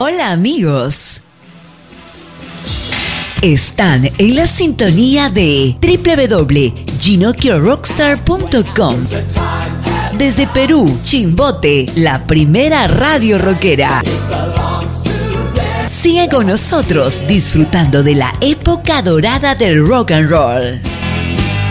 Hola amigos. Están en la sintonía de www.GinoKioRockstar.com. Desde Perú, Chimbote, la primera radio rockera. Sigue con nosotros disfrutando de la época dorada del rock and roll.